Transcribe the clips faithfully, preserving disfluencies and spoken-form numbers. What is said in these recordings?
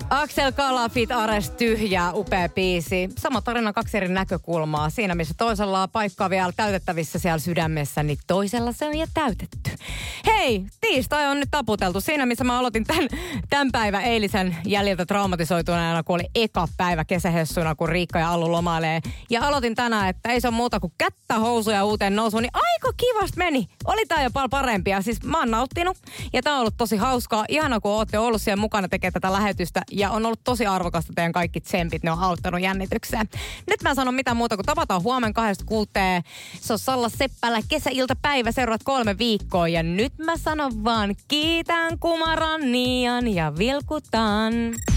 Axel Kala, Fit Ares, Tyhjää, upea biisi. Sama tarina, kaksi eri näkökulmaa. Siinä, missä toisella on paikkaa vielä täytettävissä siellä sydämessä, niin toisella se on jo täytetty. Hei, tiistai on nyt taputeltu. Siinä, missä mä aloitin tämän, tämän päivän eilisen jäljiltä traumatisoituneena, kun oli eka päivä kesähessuna, kun Riikka ja Allu lomailee. Ja aloitin tänään, että ei se ole muuta kuin kättä, housuja uuteen nousuun, niin aika kivasti meni. Oli tää jo paljon parempia. Siis mä oon nauttinut ja tää on ollut tosi hauskaa. Ihana, kun ootte ollut siellä mukana tekemään tätä lähetystä. Ja on ollut tosi arvokasta teidän kaikki tsempit. Ne on auttanut jännitykseen. Nyt mä en sano mitään muuta, kun tavataan huomenna kahdesta kuuteen. Se on Salla Seppälä kesäiltapäivä. Seuraat kolme viikkoa. Ja nyt mä sanon vaan kiitän, kumaran, nian ja vilkutan.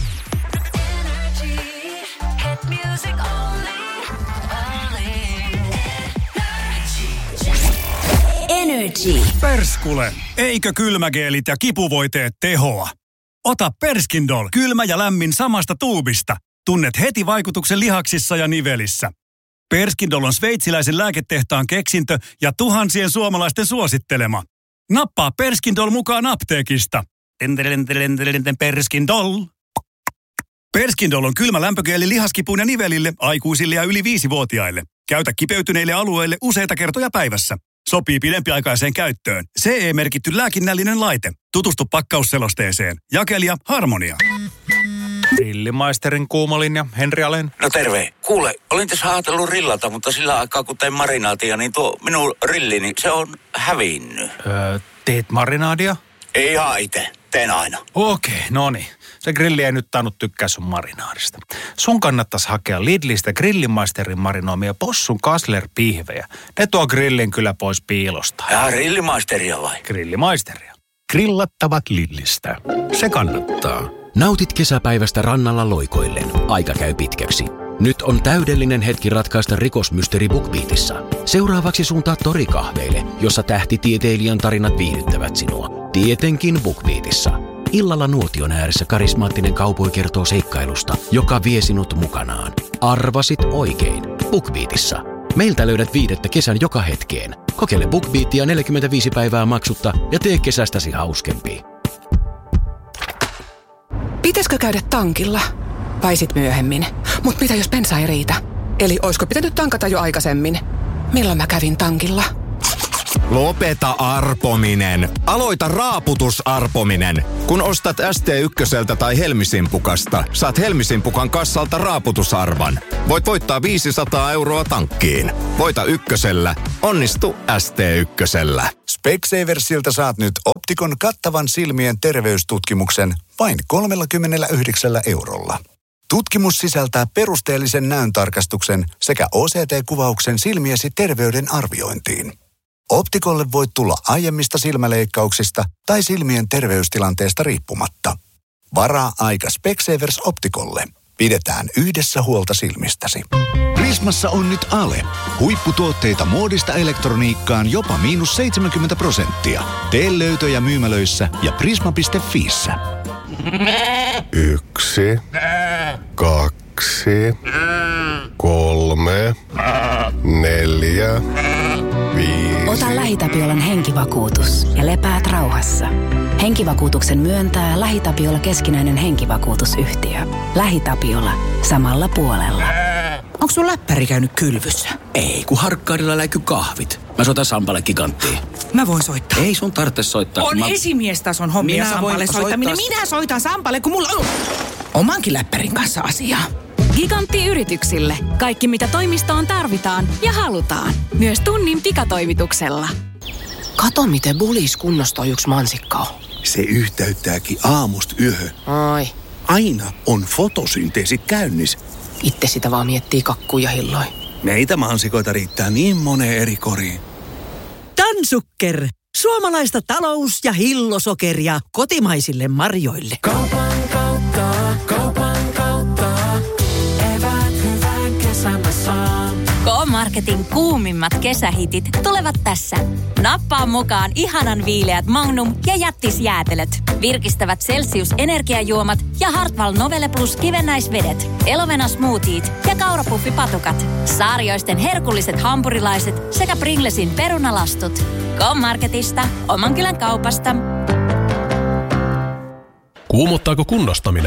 Energy. Perskule, eikö kylmägeelit ja kipuvoiteet tehoa? Ota Perskindol, kylmä ja lämmin samasta tuubista. Tunnet heti vaikutuksen lihaksissa ja nivelissä. Perskindol on sveitsiläisen lääketehtaan keksintö ja tuhansien suomalaisten suosittelema. Nappaa Perskindol mukaan apteekista. Perskindol. Perskindol on kylmä lämpögeeli lihaskipuun ja nivelille, aikuisille ja yli viisivuotiaille. Käytä kipeytyneille alueille useita kertoja päivässä. Sopii pidempiaikaiseen käyttöön. C E-merkitty lääkinnällinen laite. Tutustu pakkausselosteeseen. Jakelija Harmonia. Grillimaisterin kuumalinja, Henri Alén. No terve. Kuule, olin tässä ajatellut rillata, mutta sillä aikaa kun tein marinaatia, niin tuo minun rillini, se on hävinnyt. Öö, teet marinaadia? Ei ihan itse. Teen aina. Okei, okay, no niin. Se grilli ei nyt tainnut tykkää sun marinaadista. Sun kannattaisi hakea Lidlistä Grillimaisterin marinoimia possun Kassler-pihvejä. Ne tuo grillin kyllä pois piilosta. Ja Grillimaisteria vai? Grillimaisteria. Grillattavat Lidlistä. Se kannattaa. Nautit kesäpäivästä rannalla loikoillen. Aika käy pitkäksi. Nyt on täydellinen hetki ratkaista rikosmysteeri BookBeatissa. Seuraavaksi suuntaa torikahveille, jossa tähtitieteilijän tarinat viihdyttävät sinua. Tietenkin BookBeatissa. Illalla nuotion ääressä karismaattinen kaupoi kertoo seikkailusta, joka vie sinut mukanaan. Arvasit oikein. BookBeatissa. Meiltä löydät viidettä kesän joka hetkeen. Kokeile BookBeatia neljäkymmentäviisi päivää maksutta ja tee kesästäsi hauskempi. Pitäisikö käydä tankilla? Vai sit myöhemmin? Mut mitä jos bensa ei riitä? Eli oisko pitänyt tankata jo aikaisemmin? Milloin mä kävin tankilla? Lopeta arpominen. Aloita raaputusarpominen. Kun ostat S T yksi tai Helmisimpukasta, saat Helmisimpukan kassalta raaputusarvan. Voit voittaa viisisataa euroa tankkiin. Voita ykkösellä. Onnistu S T ykkösellä. Specsaversilta saat nyt Optikon kattavan silmien terveystutkimuksen vain kolmekymmentäyhdeksän eurolla. Tutkimus sisältää perusteellisen näöntarkastuksen sekä O C T-kuvauksen silmiesi terveyden arviointiin. Optikolle voit tulla aiemmista silmäleikkauksista tai silmien terveystilanteesta riippumatta. Varaa aika Specsavers Optikolle. Pidetään yhdessä huolta silmistäsi. Prismassa on nyt ale. Huipputuotteita muodista elektroniikkaan jopa miinus seitsemänkymmentä prosenttia. Tee löytöjä myymälöissä ja prisma piste fiissä. Yksi, kaksi, kolme, neljä, viisi. Ota LähiTapiolan henkivakuutus ja lepäät rauhassa. Henkivakuutuksen myöntää LähiTapiola keskinäinen henkivakuutusyhtiö. LähiTapiola. Samalla puolella. Onko sun läppäri käynyt kylvyssä? Ei, kun harkkaarilla läiky kahvit. Mä soitan Sampalle Giganttiin. Mä voin soittaa. Ei sun tarvitse soittaa. On mä... esimiestason hommia Minä Sampalle soittaminen. soittaa... Minä soitan Sampalle, kun mulla on omankin läppärin kanssa asiaa. Gigantti yrityksille. Kaikki mitä toimistoon tarvitaan ja halutaan. Myös tunnin pikatoimituksella. Kato miten bulis kunnostaa yksi mansikkaa. Se yhteyttääkin aamusta yöhön. Ai. Aina on fotosynteesi käynnissä. Itse sitä vaan miettii kakkuja hilloi. Meitä mansikoita riittää niin moneen eri koriin. Tansukker. Suomalaista talous- ja hillosokeria kotimaisille marjoille. Kaupan kautta, kaupan kautta. Evät hyvän kesän saan. K-Marketin kuumimmat kesähitit tulevat tässä. Nappaa mukaan ihanan viileät Magnum ja jättisjäätelöt. Virkistävät Celsius-energiajuomat ja Hartwall Novelle Plus kivennäisvedet. Elovena smoothiet ja kaurapuffipatukat. Saarioisten herkulliset hampurilaiset sekä Pringlesin perunalastut. K-Marketista, oman kylän kaupasta. Kuumottaako kunnostaminen?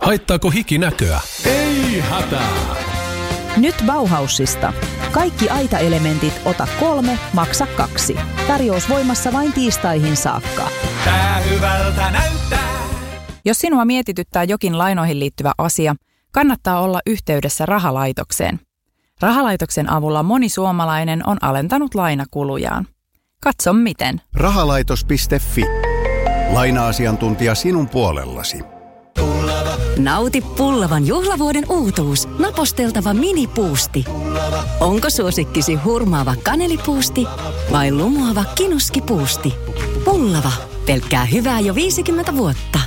Haittaako hiki näköä? Ei hätää! Nyt Bauhausista. Kaikki aitaelementit ota kolme, maksa kaksi. Tarjous voimassa vain tiistaihin saakka. Tää hyvältä näyttää. Jos sinua mietityttää jokin lainoihin liittyvä asia, kannattaa olla yhteydessä rahalaitokseen. Rahalaitoksen avulla moni suomalainen on alentanut lainakulujaan. Katso miten. Rahalaitos piste fi. Laina-asiantuntija sinun puolellasi. Nauti Pullavan juhlavuoden uutuus. Naposteltava minipuusti. Onko suosikkisi hurmaava kanelipuusti vai lumoava kinuskipuusti? Pullava. Pelkkää hyvää jo viisikymmentä vuotta.